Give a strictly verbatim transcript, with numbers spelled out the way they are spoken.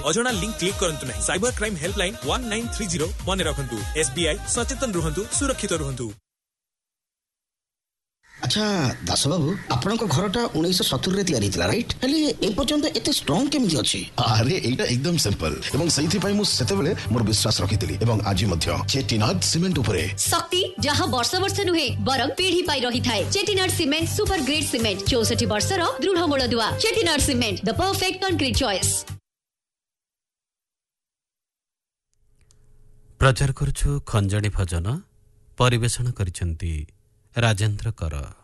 अजणा link click करंतु नहीं। Cyber crime helpline one nine three zero मन रखंतु। एसबीआई सचेतन रुहंतु, सुरक्षित रुहंतु। अच्छा दास बाबू आपण घरटा उन्नीस सत्तर रे तैयारी थिला राइट हेले ए पर्यंत एते स्ट्रांग केमिति अछि? अरे एटा एकदम सिंपल एवं सही पई मु सेते बेले मोर विश्वास रखितली एवं आज मध्य चेटिनाड सीमेंट उपरे शक्ति जहां वर्ष वर्ष नुहे बरं पीढ़ी पाई रही थाए। Chettinad cement super grade cement चौसठ वर्ष रो दृढ़ मूल दुआ। Chettinad cement the perfect concrete choice. प्रचार करछु खंजणी भजन परिवेषण करिसंती राजेंद्र कर।